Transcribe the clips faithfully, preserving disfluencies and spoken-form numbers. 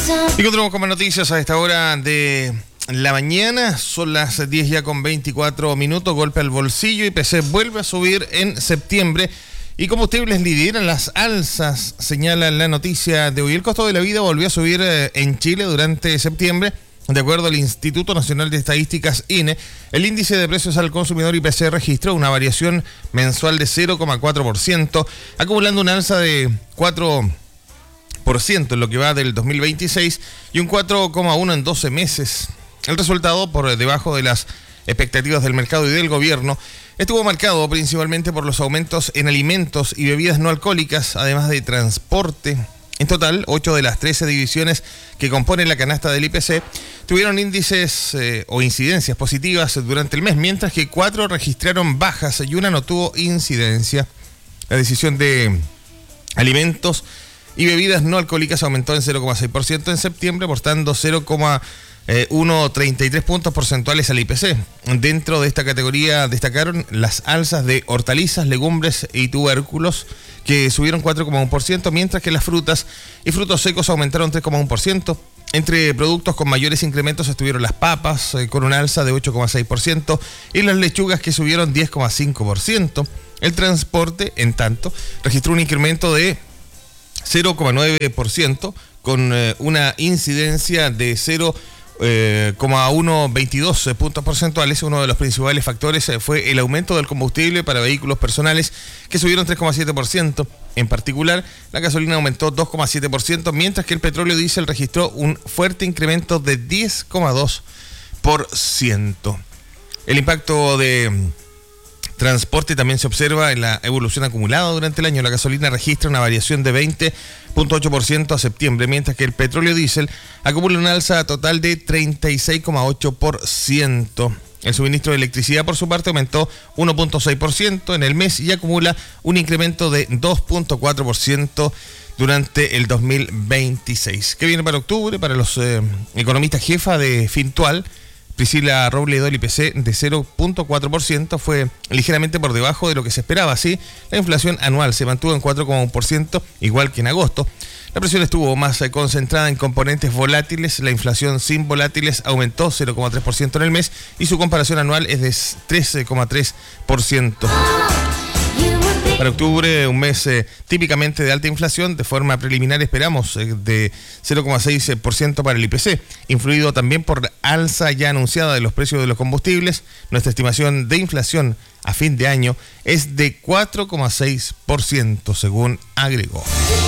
Y continuamos con más noticias a esta hora de la mañana. Son las diez ya con veinticuatro minutos. Golpe al bolsillo. I P C vuelve a subir en septiembre. Y combustibles lideran las alzas, señala la noticia de hoy. El costo de la vida volvió a subir en Chile durante septiembre. De acuerdo al Instituto Nacional de Estadísticas, I N E, el índice de precios al consumidor I P C registró una variación mensual de cero coma cuatro por ciento, acumulando una alza de cuatro por ciento en lo que va del dos mil veintiséis y un cuatro coma uno por ciento en doce meses. El resultado, por debajo de las expectativas del mercado y del gobierno, estuvo marcado principalmente por los aumentos en alimentos y bebidas no alcohólicas, además de transporte. En total, ocho de las trece divisiones que componen la canasta del I P C tuvieron índices eh, o incidencias positivas durante el mes, mientras que cuatro registraron bajas y una no tuvo incidencia. La decisión de alimentos y bebidas no alcohólicas aumentó en cero coma seis por ciento en septiembre, aportando cero coma ciento treinta y tres puntos porcentuales al I P C. Dentro de esta categoría destacaron las alzas de hortalizas, legumbres y tubérculos, que subieron cuatro coma uno por ciento, mientras que las frutas y frutos secos aumentaron tres coma uno por ciento. Entre productos con mayores incrementos estuvieron las papas, eh, con una alza de ocho coma seis por ciento, y las lechugas, que subieron diez coma cinco por ciento. El transporte, en tanto, registró un incremento de cero coma nueve por ciento, con eh, una incidencia de cero coma ciento veintidós puntos porcentuales. Uno de los principales factores fue el aumento del combustible para vehículos personales, que subieron tres coma siete por ciento. En particular, la gasolina aumentó dos coma siete por ciento, mientras que el petróleo diésel registró un fuerte incremento de diez coma dos por ciento. El impacto de transporte también se observa en la evolución acumulada durante el año. La gasolina registra una variación de veinte coma ocho por ciento a septiembre, mientras que el petróleo diésel acumula una alza total de treinta y seis coma ocho por ciento. El suministro de electricidad, por su parte, aumentó uno coma seis por ciento en el mes y acumula un incremento de dos coma cuatro por ciento durante el dos mil veintiséis. ¿Qué viene para octubre? Para los eh, economistas jefa de Fintual, Priscila Robledo, el I P C de cero coma cuatro por ciento fue ligeramente por debajo de lo que se esperaba. Así, la inflación anual se mantuvo en cuatro coma uno por ciento, igual que en agosto. La presión estuvo más eh, concentrada en componentes volátiles. La inflación sin volátiles aumentó cero coma tres por ciento en el mes y su comparación anual es de trece coma tres por ciento. Para octubre, un mes eh, típicamente de alta inflación. De forma preliminar esperamos eh, de cero coma seis por ciento para el I P C, influido también por la alza ya anunciada de los precios de los combustibles. Nuestra estimación de inflación a fin de año es de cuatro coma seis por ciento, según agregó.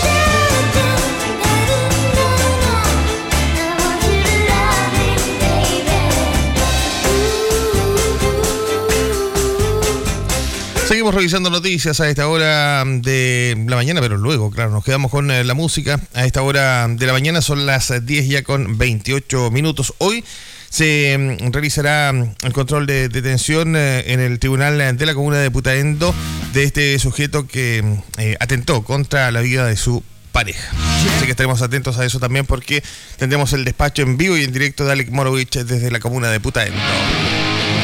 Seguimos revisando noticias a esta hora de la mañana, pero luego, claro, nos quedamos con la música. A esta hora de la mañana son las diez ya con veintiocho minutos. Hoy se realizará el control de detención en el tribunal de la comuna de Putaendo de este sujeto que eh, atentó contra la vida de su pareja. Así que estaremos atentos a eso también, porque tendremos el despacho en vivo y en directo de Alec Morovich desde la comuna de Putaendo.